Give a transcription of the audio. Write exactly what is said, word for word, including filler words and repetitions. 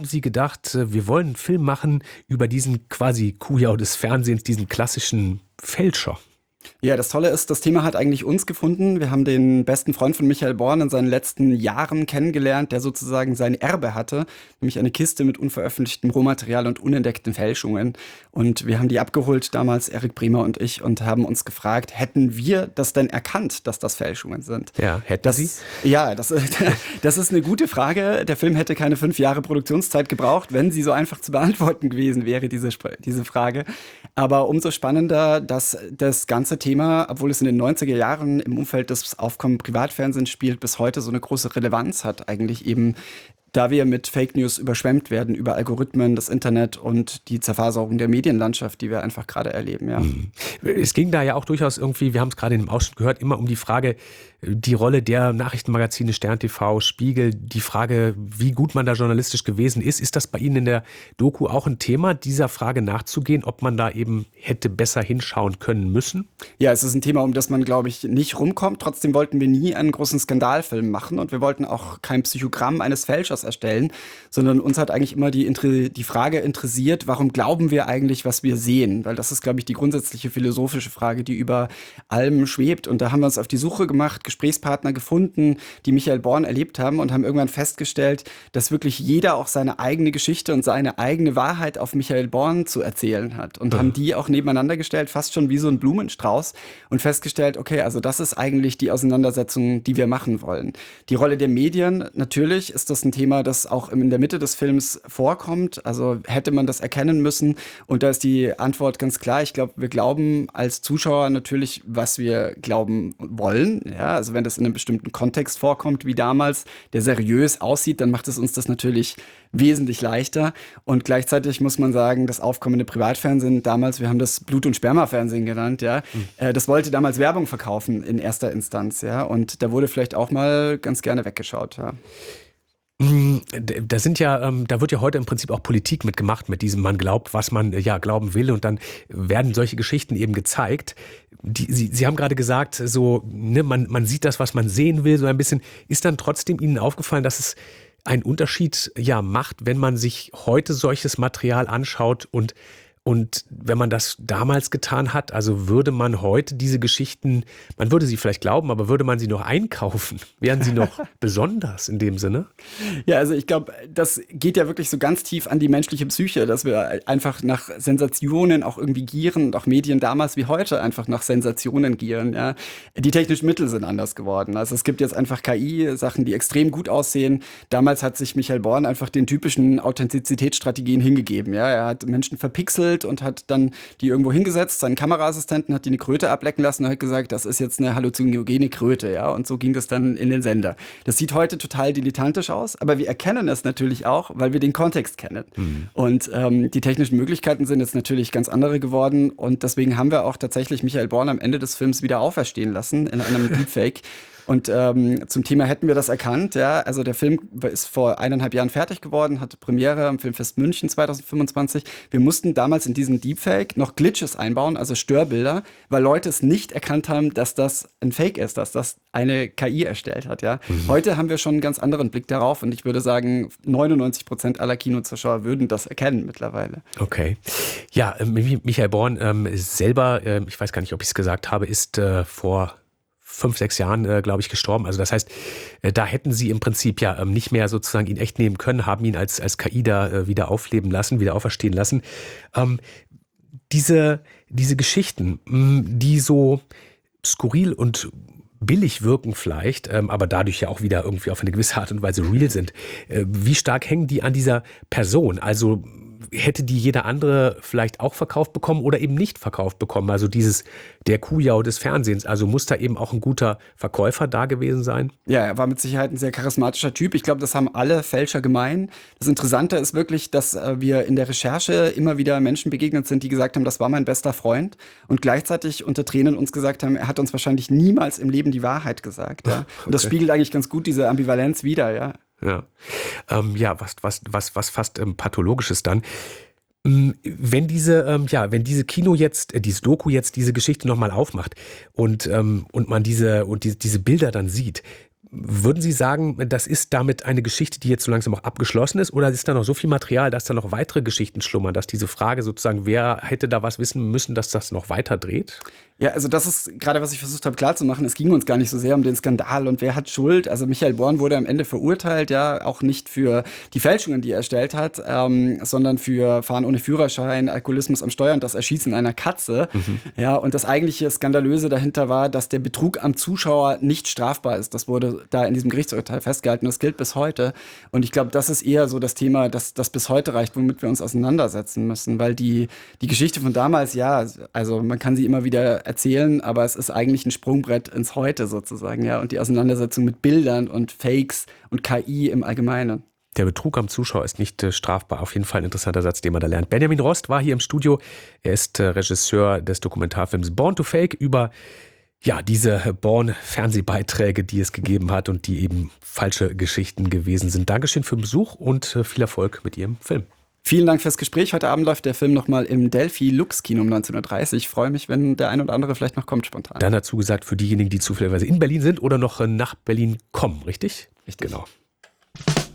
Sie gedacht, äh, wir wollen einen Film machen über diesen quasi Kujau des Fernsehens, diesen klassischen Fälscher. Ja, das Tolle ist, das Thema hat eigentlich uns gefunden. Wir haben den besten Freund von Michael Born in seinen letzten Jahren kennengelernt, der sozusagen sein Erbe hatte, nämlich eine Kiste mit unveröffentlichtem Rohmaterial und unentdeckten Fälschungen. Und wir haben die abgeholt, damals Erik Bremer und ich, und haben uns gefragt, hätten wir das denn erkannt, dass das Fälschungen sind? Ja, hätten Das, Sie? ja, das, das ist eine gute Frage. Der Film hätte keine fünf Jahre Produktionszeit gebraucht, wenn sie so einfach zu beantworten gewesen wäre, diese, Sp- diese Frage. Aber umso spannender, dass das ganze Thema, obwohl es in den neunziger Jahren im Umfeld des Aufkommen Privatfernsehens spielt, bis heute so eine große Relevanz hat, eigentlich eben, da wir mit Fake News überschwemmt werden über Algorithmen, das Internet und die Zerfaserung der Medienlandschaft, die wir einfach gerade erleben. Ja. Es ging da ja auch durchaus irgendwie, wir haben es gerade in dem Ausschnitt gehört, immer um die Frage, die Rolle der Nachrichtenmagazine Stern T V, Spiegel, die Frage, wie gut man da journalistisch gewesen ist. Ist das bei Ihnen in der Doku auch ein Thema, dieser Frage nachzugehen, ob man da eben hätte besser hinschauen können müssen? Ja, es ist ein Thema, um das man, glaube ich, nicht rumkommt. Trotzdem wollten wir nie einen großen Skandalfilm machen und wir wollten auch kein Psychogramm eines Fälschers erstellen, sondern uns hat eigentlich immer die, die Frage interessiert, warum glauben wir eigentlich, was wir sehen? Weil das ist, glaube ich, die grundsätzliche philosophische Frage, die über allem schwebt. Und da haben wir uns auf die Suche gemacht, Gesprächspartner gefunden, die Michael Born erlebt haben und haben irgendwann festgestellt, dass wirklich jeder auch seine eigene Geschichte und seine eigene Wahrheit auf Michael Born zu erzählen hat. Und mhm. haben die auch nebeneinander gestellt, fast schon wie so ein Blumenstrauß und festgestellt, okay, also das ist eigentlich die Auseinandersetzung, die wir machen wollen. Die Rolle der Medien, natürlich ist das ein Thema, das auch in der Mitte des Films vorkommt. Also hätte man das erkennen müssen. Und da ist die Antwort ganz klar. Ich glaube, wir glauben als Zuschauer natürlich, was wir glauben wollen. Ja, also wenn das in einem bestimmten Kontext vorkommt, wie damals, der seriös aussieht, dann macht es uns das natürlich wesentlich leichter. Und gleichzeitig muss man sagen, das aufkommende Privatfernsehen damals, wir haben das Blut- und Spermafernsehen genannt, ja, mhm. äh, das wollte damals Werbung verkaufen in erster Instanz, ja. Und da wurde vielleicht auch mal ganz gerne weggeschaut, ja. Da sind ja, ähm, da wird ja heute im Prinzip auch Politik mitgemacht, mit diesem man glaubt, was man ja glauben will, und dann werden solche Geschichten eben gezeigt. Die, Sie, Sie haben gerade gesagt, so, ne, man, man sieht das, was man sehen will, so ein bisschen. Ist dann trotzdem Ihnen aufgefallen, dass es einen Unterschied ja macht, wenn man sich heute solches Material anschaut und Und wenn man das damals getan hat, also würde man heute diese Geschichten, man würde sie vielleicht glauben, aber würde man sie noch einkaufen? Wären sie noch besonders in dem Sinne? Ja, also ich glaube, das geht ja wirklich so ganz tief an die menschliche Psyche, dass wir einfach nach Sensationen auch irgendwie gieren und auch Medien damals wie heute einfach nach Sensationen gieren. Ja. Die technischen Mittel sind anders geworden. Also es gibt jetzt einfach K I-Sachen, die extrem gut aussehen. Damals hat sich Michael Born einfach den typischen Authentizitätsstrategien hingegeben. Ja. Er hat Menschen verpixelt und hat dann die irgendwo hingesetzt, seinen Kameraassistenten, hat die eine Kröte ablecken lassen und hat gesagt, das ist jetzt eine halluzinogene Kröte, ja, und so ging das dann in den Sender. Das sieht heute total dilettantisch aus, aber wir erkennen es natürlich auch, weil wir den Kontext kennen. Mhm. Und ähm, die technischen Möglichkeiten sind jetzt natürlich ganz andere geworden und deswegen haben wir auch tatsächlich Michael Born am Ende des Films wieder auferstehen lassen in einem Deepfake. Und ähm, zum Thema hätten wir das erkannt, ja, also der Film ist vor eineinhalb Jahren fertig geworden, hatte Premiere am Filmfest München zwanzig fünfundzwanzig. Wir mussten damals in diesen Deepfake noch Glitches einbauen, also Störbilder, weil Leute es nicht erkannt haben, dass das ein Fake ist, dass das eine K I erstellt hat, ja. Mhm. Heute haben wir schon einen ganz anderen Blick darauf und ich würde sagen, neunundneunzig Prozent aller Kinozuschauer würden das erkennen mittlerweile. Okay. Ja, äh, Michael Born ähm, selber, äh, ich weiß gar nicht, ob ich es gesagt habe, ist äh, vor fünf, sechs Jahren, äh, glaube ich, gestorben. Also das heißt, äh, da hätten sie im Prinzip ja ähm, nicht mehr sozusagen ihn echt nehmen können, haben ihn als, als K I da äh, wieder aufleben lassen, wieder auferstehen lassen. Ähm, diese, diese Geschichten, mh, die so skurril und billig wirken vielleicht, ähm, aber dadurch ja auch wieder irgendwie auf eine gewisse Art und Weise real sind. Äh, wie stark hängen die an dieser Person? Also hätte die jeder andere vielleicht auch verkauft bekommen oder eben nicht verkauft bekommen? Also dieses, der Kujau des Fernsehens, also muss da eben auch ein guter Verkäufer da gewesen sein? Ja, er war mit Sicherheit ein sehr charismatischer Typ. Ich glaube, das haben alle Fälscher gemein. Das Interessante ist wirklich, dass äh, wir in der Recherche immer wieder Menschen begegnet sind, die gesagt haben, das war mein bester Freund und gleichzeitig unter Tränen uns gesagt haben, er hat uns wahrscheinlich niemals im Leben die Wahrheit gesagt. Ja? Okay. Und das spiegelt eigentlich ganz gut diese Ambivalenz wider, ja. Ja, ähm, ja, was, was, was, was fast ähm, Pathologisches dann. Ähm, wenn diese, ähm, ja, wenn diese Kino jetzt, äh, dieses Doku jetzt diese Geschichte nochmal aufmacht und, ähm, und man diese, und die, diese Bilder dann sieht, Würden Sie sagen, das ist damit eine Geschichte, die jetzt so langsam auch abgeschlossen ist, oder ist da noch so viel Material, dass da noch weitere Geschichten schlummern, dass diese Frage sozusagen, wer hätte da was wissen müssen, dass das noch weiter dreht? Ja, also das ist gerade, was ich versucht habe klarzumachen. Es ging uns gar nicht so sehr um den Skandal und wer hat Schuld. Also Michael Born wurde am Ende verurteilt, ja, auch nicht für die Fälschungen, die er erstellt hat, ähm, sondern für Fahren ohne Führerschein, Alkoholismus am Steuer und das Erschießen einer Katze. Mhm. Ja, und das eigentliche Skandalöse dahinter war, dass der Betrug am Zuschauer nicht strafbar ist. Das wurde da in diesem Gerichtsurteil festgehalten. Das gilt bis heute. Und ich glaube, das ist eher so das Thema, das, das bis heute reicht, womit wir uns auseinandersetzen müssen. Weil die, die Geschichte von damals, ja, also man kann sie immer wieder erzählen, aber es ist eigentlich ein Sprungbrett ins Heute sozusagen, ja. Und die Auseinandersetzung mit Bildern und Fakes und K I im Allgemeinen. Der Betrug am Zuschauer ist nicht äh, strafbar. Auf jeden Fall ein interessanter Satz, den man da lernt. Benjamin Rost war hier im Studio. Er ist äh, Regisseur des Dokumentarfilms Born to Fake über ja, diese Born-Fernsehbeiträge, die es gegeben hat und die eben falsche Geschichten gewesen sind. Dankeschön für den Besuch und äh, viel Erfolg mit Ihrem Film. Vielen Dank fürs Gespräch. Heute Abend läuft der Film nochmal im Delphi Lux Kino um neunzehn Uhr dreißig. Ich freue mich, wenn der ein oder andere vielleicht noch kommt spontan. Dann dazu gesagt, für diejenigen, die zufälligerweise in Berlin sind oder noch nach Berlin kommen, richtig? Richtig. Genau.